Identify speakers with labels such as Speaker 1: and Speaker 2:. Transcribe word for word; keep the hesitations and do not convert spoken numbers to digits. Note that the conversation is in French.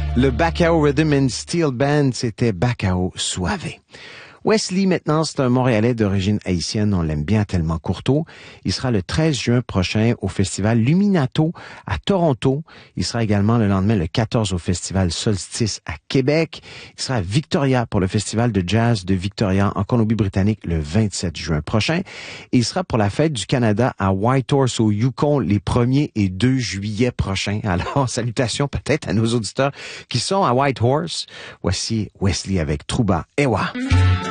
Speaker 1: Le Bacao Rhythm and Steel Band, c'était Bacao Suave. Wesley, maintenant, c'est un Montréalais d'origine haïtienne. On l'aime bien tellement Courteau. Il sera le treize juin prochain au festival Luminato à Toronto. Il sera également le lendemain, le quatorze, au festival Solstice à Québec. Il sera à Victoria pour le festival de jazz de Victoria en Colombie-Britannique le vingt-sept juin prochain. Et il sera pour la fête du Canada à Whitehorse au Yukon les premier et deux juillet prochains. Alors, salutations peut-être à nos auditeurs qui sont à Whitehorse. Voici Wesley avec Trouba Ewa.